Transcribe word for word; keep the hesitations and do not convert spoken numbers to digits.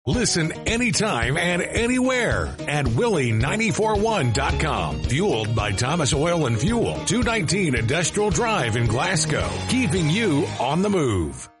Listen anytime and anywhere at Willie nine four one dot com. Fueled by Thomas Oil and Fuel, two nineteen Industrial Drive in Glasgow. Keeping you on the move.